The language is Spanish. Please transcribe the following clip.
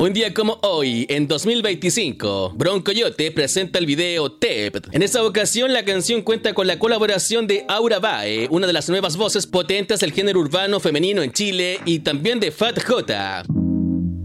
Un día como hoy, en 2025, Bron Coyote presenta el video TEP. En esta ocasión, la canción cuenta con la colaboración de Aura Bae, una de las nuevas voces potentes del género urbano femenino en Chile, y también de Fat J.